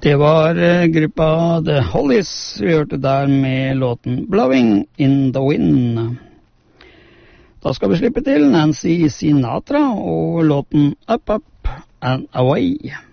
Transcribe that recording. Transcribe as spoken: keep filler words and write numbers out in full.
Det var eh, gruppa The Hollies vi hørte der med låten Blowing in the Wind. Da skal vi slippe til Nancy Sinatra og låten Up, Up and Away.